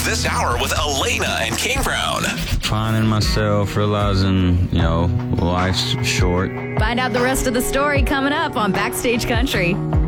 this hour with Elena and King Brown. Finding myself, realizing, life's short. Find out the rest of the story coming up on Backstage Country.